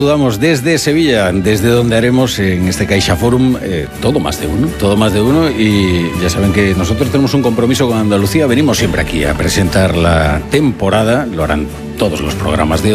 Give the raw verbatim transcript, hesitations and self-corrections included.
Saludamos desde Sevilla, desde donde haremos en este Caixa Forum eh, todo más de uno, todo más de uno, y ya saben que nosotros tenemos un compromiso con Andalucía, venimos siempre aquí a presentar la temporada, lo harán todos los programas de